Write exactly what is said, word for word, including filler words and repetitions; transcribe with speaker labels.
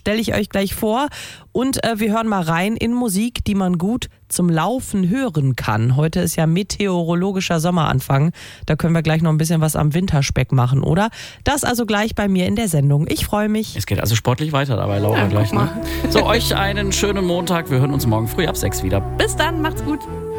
Speaker 1: stelle ich euch gleich vor. Und äh, wir hören mal rein in Musik, die man gut zum Laufen hören kann. Heute ist ja meteorologischer Sommeranfang. Da können wir gleich noch ein bisschen was am Winterspeck machen, oder? Das also gleich bei mir in der Sendung. Ich freue mich.
Speaker 2: Es geht also sportlich weiter dabei, Laura,
Speaker 3: Ja,
Speaker 2: gleich.
Speaker 3: guck mal.
Speaker 2: Ne? So, euch einen schönen Montag. Wir hören uns morgen früh ab sechs wieder.
Speaker 3: Bis dann, macht's gut.